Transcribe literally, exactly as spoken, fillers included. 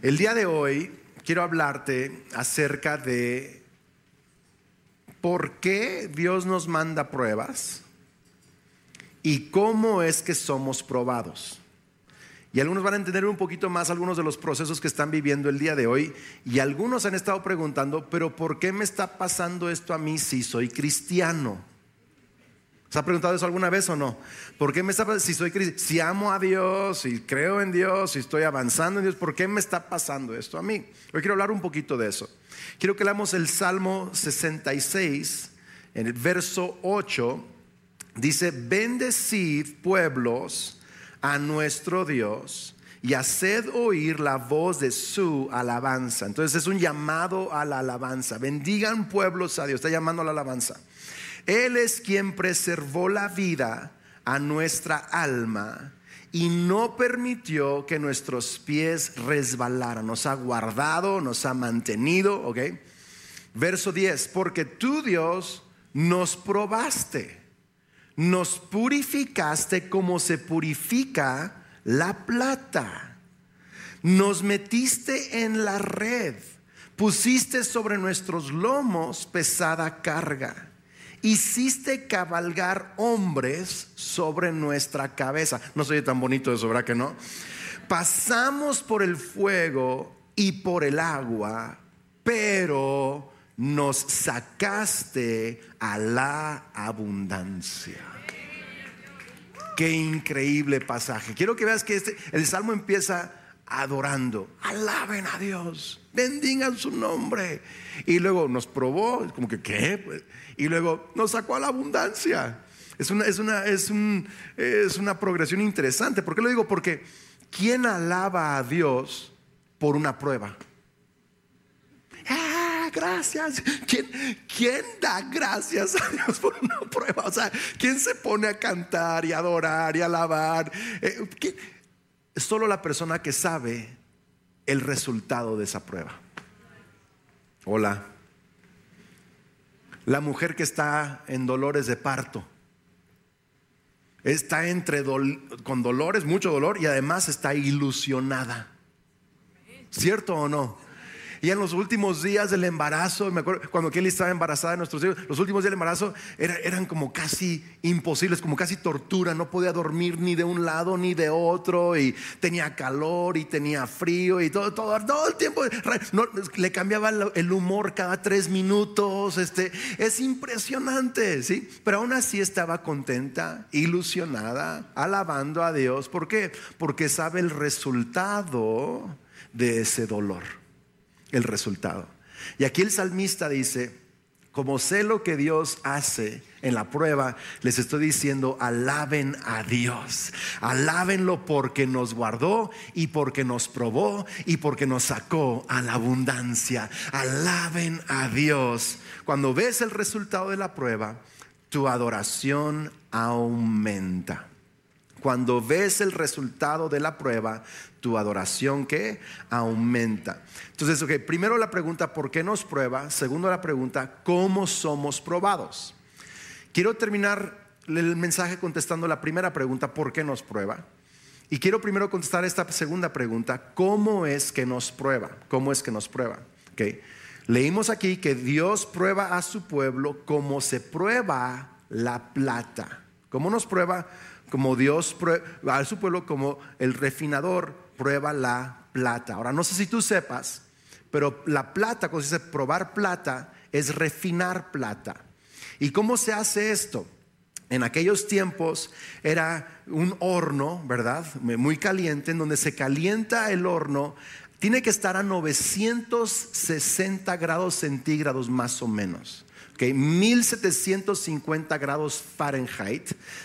El día de hoy quiero hablarte acerca de por qué Dios nos manda pruebas y cómo es que somos probados. Y algunos van a entender un poquito más algunos de los procesos que están viviendo el día de hoy. Y algunos han estado preguntando, pero ¿por qué me está pasando esto a mí si soy cristiano? ¿Se ha preguntado eso alguna vez o no? ¿Por qué me está pasando? Si soy cristiano, si amo a Dios, si creo en Dios, si estoy avanzando en Dios, ¿por qué me está pasando esto a mí? Hoy quiero hablar un poquito de eso. Quiero que leamos el Salmo sesenta y seis, en el verso ocho. Dice: bendecid pueblos a nuestro Dios y haced oír la voz de su alabanza. Entonces es un llamado a la alabanza. Bendigan pueblos a Dios, está llamando a la alabanza. Él es quien preservó la vida a nuestra alma y no permitió que nuestros pies resbalaran. Nos ha guardado, nos ha mantenido, ¿ok? Verso diez: porque tú, Dios, nos probaste, nos purificaste como se purifica la plata, nos metiste en la red, pusiste sobre nuestros lomos pesada carga, hiciste cabalgar hombres sobre nuestra cabeza. No se oye tan bonito eso, ¿verdad que no? Pasamos por el fuego y por el agua, pero nos sacaste a la abundancia. Qué increíble pasaje. Quiero que veas que este, el Salmo empieza adorando. Alaben a Dios, bendigan su nombre. Y luego nos probó, como que ¿qué? Y luego nos sacó a la abundancia. Es una, es una, es un, es una progresión interesante. ¿Por qué lo digo? Porque ¿quién alaba a Dios por una prueba? Ah, gracias. ¿Quién, ¿Quién da gracias a Dios por una prueba? O sea, ¿quién se pone a cantar y adorar y alabar? Eh, ¿quién? Solo la persona que sabe el resultado de esa prueba. Hola. La mujer que está en dolores de parto, está entre dol- con dolores, mucho dolor, y además está ilusionada. ¿Cierto o no? Y en los últimos días del embarazo, me acuerdo cuando Kelly estaba embarazada de nuestros hijos, los últimos días del embarazo era, eran como casi imposibles, como casi tortura. No podía dormir ni de un lado ni de otro, y tenía calor y tenía frío y todo, todo, todo el tiempo. No, le cambiaba el humor cada tres minutos. Este, es impresionante, ¿sí? Pero aún así estaba contenta, ilusionada, alabando a Dios. ¿Por qué? Porque sabe el resultado de ese dolor. El resultado. Y aquí el salmista dice: como sé lo que Dios hace en la prueba, les estoy diciendo, alaben a Dios, alábenlo porque nos guardó y porque nos probó y porque nos sacó a la abundancia. Alaben a Dios. Cuando ves el resultado de la prueba, tu adoración aumenta. Cuando ves el resultado de la prueba, tu adoración ¿qué? Aumenta. Entonces, okay, primero la pregunta, ¿por qué nos prueba? Segundo la pregunta, ¿cómo somos probados? Quiero terminar el mensaje contestando la primera pregunta, ¿por qué nos prueba? Y quiero primero contestar esta segunda pregunta, ¿cómo es que nos prueba? ¿Cómo es que nos prueba? Okay. Leímos aquí que Dios prueba a su pueblo como se prueba la plata. ¿Cómo nos prueba? Como Dios prueba a su pueblo, como el refinador prueba la plata. Ahora, no sé si tú sepas, pero la plata, cuando se dice probar plata, es refinar plata. ¿Y cómo se hace esto? En aquellos tiempos era un horno, ¿verdad? Muy caliente, en donde se calienta el horno. Tiene que estar a novecientos sesenta grados centígrados más o menos. Okay, mil setecientos cincuenta grados Fahrenheit.